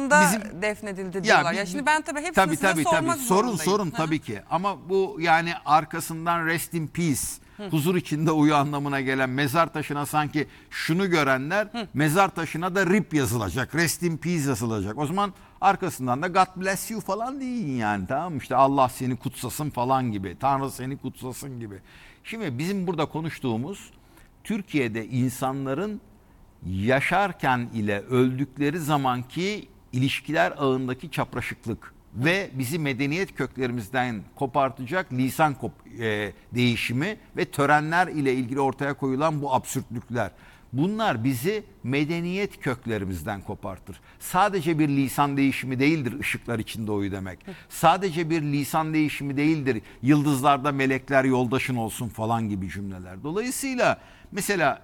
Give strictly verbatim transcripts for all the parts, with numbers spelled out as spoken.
ormanda bizim, defnedildi diyorlar. Ya, ya şimdi ben tabii hepsini tabii, size tabii, sormak tabii. Sorun zorundayım. sorun tabii ki. Ama bu yani arkasından rest in peace, Hı. huzur içinde uyu anlamına gelen mezar taşına sanki şunu görenler, Hı. mezar taşına da R I P yazılacak, rest in peace yazılacak. O zaman arkasından da God bless you falan deyin yani, tamam mı? İşte Allah seni kutsasın falan gibi, Tanrı seni kutsasın gibi. Şimdi bizim burada konuştuğumuz Türkiye'de insanların yaşarken ile öldükleri zamanki ilişkiler ağındaki çapraşıklık ve bizi medeniyet köklerimizden kopartacak lisan kop- e, değişimi ve törenler ile ilgili ortaya koyulan bu absürtlükler. Bunlar bizi medeniyet köklerimizden kopartır. Sadece bir lisan değişimi değildir ışıklar içinde uyu demek. Sadece bir lisan değişimi değildir yıldızlarda melekler yoldaşın olsun falan gibi cümleler. Dolayısıyla mesela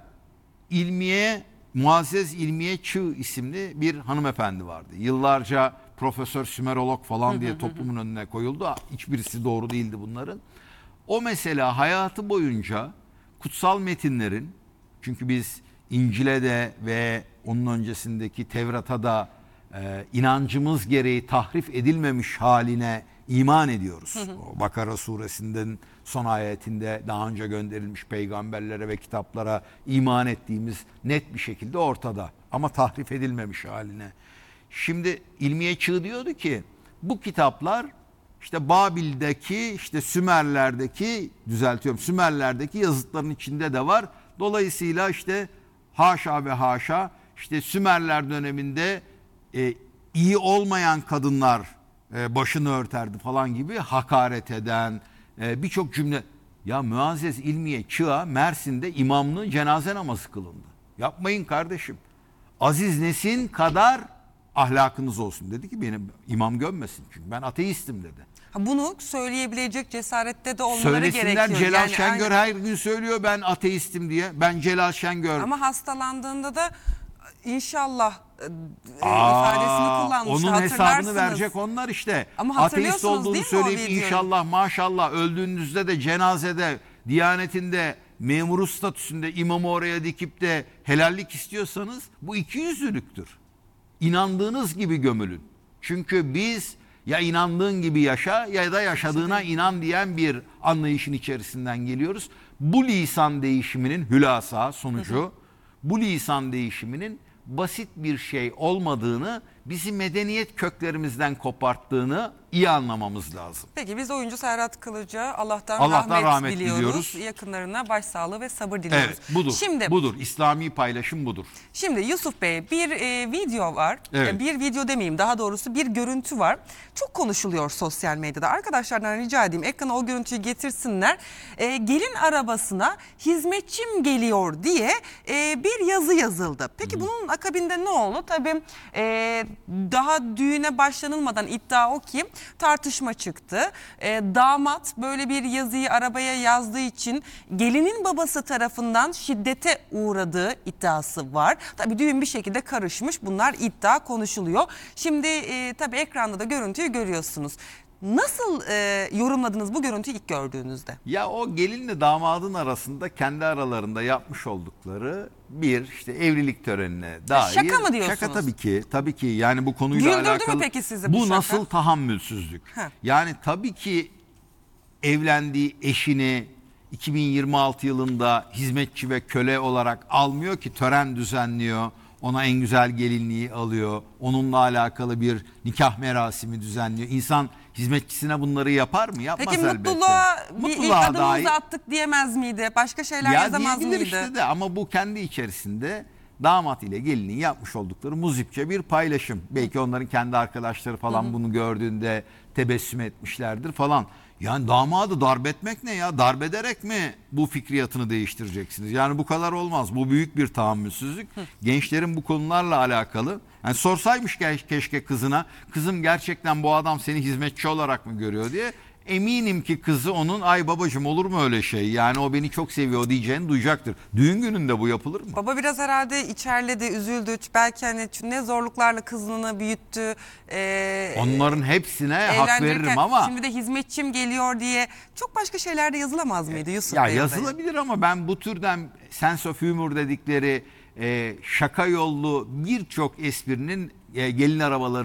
İlmiye, Muazzez İlmiye Çığ isimli bir hanımefendi vardı. Yıllarca profesör, sümerolog falan diye toplumun önüne koyuldu. Hiçbirisi doğru değildi bunların. O mesela hayatı boyunca kutsal metinlerin, çünkü biz İncil'e de ve onun öncesindeki Tevrat'a da e, inancımız gereği tahrif edilmemiş haline iman ediyoruz. Hı hı. O Bakara suresinden son ayetinde daha önce gönderilmiş peygamberlere ve kitaplara iman ettiğimiz net bir şekilde ortada. Ama tahrif edilmemiş haline. Şimdi İlmiye Çığ diyordu ki bu kitaplar işte Babil'deki, işte Sümerler'deki, düzeltiyorum, Sümerler'deki yazıtların içinde de var. Dolayısıyla işte haşa ve haşa işte Sümerler döneminde e, iyi olmayan kadınlar e, başını örterdi falan gibi hakaret eden e, birçok cümle. Ya Muazzez İlmiye Çığa Mersin'de imamlı cenaze namazı kılındı. Yapmayın kardeşim. Aziz Nesin kadar ahlakınız olsun. Dedi ki benim imam gömmesin çünkü ben ateistim dedi. Ha, bunu söyleyebilecek cesarette de olmaları Söylesinler, gerekiyor. Celal yani Şengör aynı... her gün söylüyor ben ateistim diye. Ben Celal Şengör. Ama hastalandığında da inşallah e, Aa, ifadesini kullanmıştı. onun hesabını verecek onlar işte. Ama ateist olduğunu söyleyip videoyu? inşallah maşallah öldüğünüzde de cenazede, Diyanetinde memuru statüsünde imamı oraya dikip de helallik istiyorsanız bu ikiyüzlülüktür. İnandığınız gibi gömülün. Çünkü biz ya inandığın gibi yaşa ya da yaşadığına inan diyen bir anlayışın içerisinden geliyoruz. Bu lisan değişiminin hülasa sonucu, bu lisan değişiminin basit bir şey olmadığını, bizi medeniyet köklerimizden koparttığını iyi anlamamız lazım. Peki biz oyuncu Serhat Kılıç'a Allah'tan, Allah'tan rahmet, rahmet diliyoruz. diliyoruz. Yakınlarına başsağlığı ve sabır diliyoruz. Evet, budur. Şimdi, budur. İslami paylaşım budur. Şimdi Yusuf Bey bir e, video var. Evet. E, bir video demeyeyim, daha doğrusu bir görüntü var. Çok konuşuluyor sosyal medyada. Arkadaşlardan rica edeyim ekrana o görüntüyü getirsinler. E, gelin arabasına hizmetçim geliyor diye e, bir yazı yazıldı. Peki Hı. bunun akabinde ne oldu? Tabii e, daha düğüne başlanılmadan iddia o ki tartışma çıktı. E, damat böyle bir yazıyı arabaya yazdığı için gelinin babası tarafından şiddete uğradığı iddiası var. Tabii düğün bir şekilde karışmış. Bunlar iddia konuşuluyor. Şimdi e, tabii ekranda da görüntüyü görüyorsunuz. Nasıl e, yorumladınız bu görüntüyü ilk gördüğünüzde? Ya o gelinle damadın arasında kendi aralarında yapmış oldukları bir işte evlilik törenine dair. Şaka mı diyorsunuz? Şaka tabii ki. Tabii ki yani bu konuyla Güldürdü alakalı. mü peki sizi bu Bu şaka? nasıl tahammülsüzlük? Heh. Yani tabii ki evlendiği eşini iki bin yirmi altı yılında hizmetçi ve köle olarak almıyor ki, tören düzenliyor. Ona en güzel gelinliği alıyor. Onunla alakalı bir nikah merasimi düzenliyor. İnsan hizmetçisine bunları yapar mı? Yapmaz Peki elbette. mutluluğa bir ilk Mutluluğa adımımızı dair attık diyemez miydi? Başka şeyler ya yazamaz diyebilir mıydı? işte de, ama bu kendi içerisinde damat ile gelinin yapmış oldukları muzipçe bir paylaşım. Belki onların kendi arkadaşları falan hı hı. bunu gördüğünde tebessüm etmişlerdir falan. Yani damadı darp etmek ne ya? Darp ederek mi bu fikriyatını değiştireceksiniz? Yani bu kadar olmaz. Bu büyük bir tahammülsüzlük. Hı. Gençlerin bu konularla alakalı. Yani sorsaymış keşke kızına, kızım gerçekten bu adam seni hizmetçi olarak mı görüyor diye. Eminim ki kızı onun ay babacığım olur mu öyle şey? Yani o beni çok seviyor diyeceğini duyacaktır. Düğün gününde bu yapılır mı? Baba biraz herhalde içerledi, üzüldü. Belki hani ne zorluklarla kızını büyüttü. E, Onların hepsine hak veririm ama. Şimdi de hizmetçim geliyor diye çok başka şeyler de yazılamaz mıydı Yusuf Ya Bey? yazılabilir ama ben bu türden sense of humor dedikleri e, şaka yollu birçok esprinin e, gelin arabaları